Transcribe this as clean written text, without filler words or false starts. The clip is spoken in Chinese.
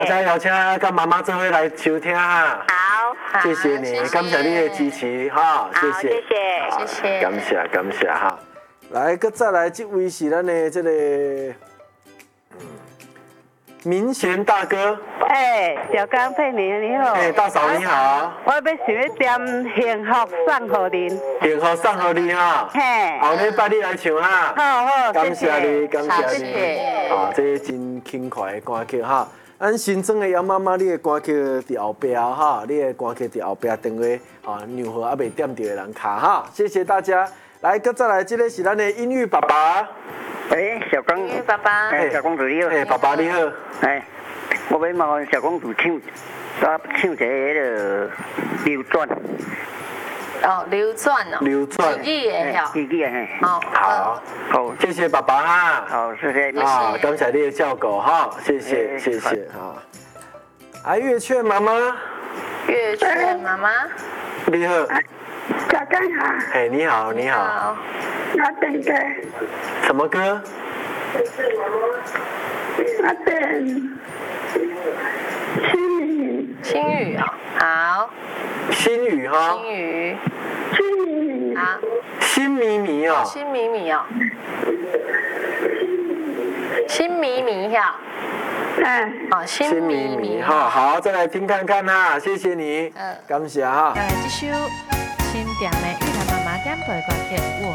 大家邀请跟妈妈做伙来收听哈。 好， 谢谢你，感谢你的支持哈，谢谢， 谢谢， 感谢哈。来，再来这位是咱的这个明贤大哥。 小刚佩妮你好。 大嫂你好。 我要想要点幸福送给您。 幸福送给你哈。后礼拜你来唱哈。 好， 感谢你，感谢你。 谢。 这真轻快的歌曲哈。咱新庄的杨妈妈，你的歌曲伫后壁哈，你的歌曲伫后壁电话让好还未点到的人卡哈，谢谢大家。来，再来，这个是咱的音乐爸爸。 小刚。 音乐爸爸。 小公主你好。 爸爸你好。 我要麻烦小公主唱一个流转。 流转哦。 流转。 记忆的记忆的好，谢谢爸爸哈。 好，谢谢。 感谢你的照顾哈，谢谢哈。月雀妈妈。 月雀妈妈。 你好。 小刚好。 你好，你好。 我点歌。 什么歌？ 我点心语哦，好。 心语哈。 心语。 好。 心迷迷哦。 心迷迷哦。心迷迷哈。心迷迷哈。好，再来听看看哈，谢谢你，感谢哈。 再来这首新店的玉兰妈妈点播歌曲。